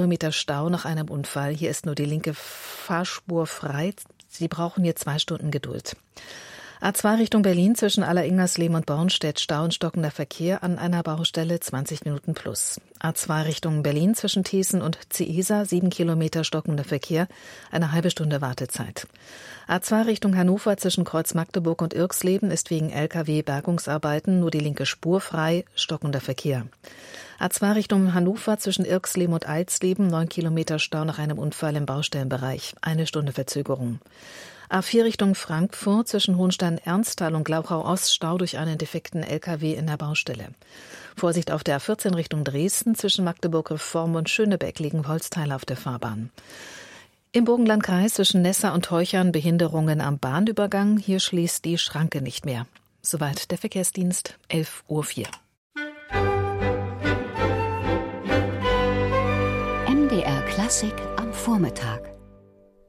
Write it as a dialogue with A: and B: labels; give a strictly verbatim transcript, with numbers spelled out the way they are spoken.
A: Kilometer Stau nach einem Unfall. Hier ist nur die linke Fahrspur frei. Sie brauchen hier zwei Stunden Geduld. A zwei Richtung Berlin zwischen Alleringers-Lehm und Bornstedt Stau und stockender Verkehr an einer Baustelle zwanzig Minuten plus. A zwei Richtung Berlin zwischen Thießen und Ziesa sieben Kilometer stockender Verkehr, eine halbe Stunde Wartezeit. A zwei Richtung Hannover zwischen Kreuz Magdeburg und Irxleben ist wegen L K W-Bergungsarbeiten nur die linke Spur frei, stockender Verkehr. A zwei Richtung Hannover zwischen Irxleben und Alsleben neun Kilometer Stau nach einem Unfall im Baustellenbereich, eine Stunde Verzögerung. A vier Richtung Frankfurt zwischen Hohenstein-Ernsthal und Glauchau-Ost Stau durch einen defekten L K W in der Baustelle. Vorsicht auf der A vierzehn Richtung Dresden zwischen Magdeburg-Reform und Schönebeck liegen Holzteile auf der Fahrbahn. Im Burgenlandkreis zwischen Nessa und Teuchern Behinderungen am Bahnübergang. Hier schließt die Schranke nicht mehr. Soweit der Verkehrsdienst, elf Uhr vier.
B: M D R Klassik am Vormittag.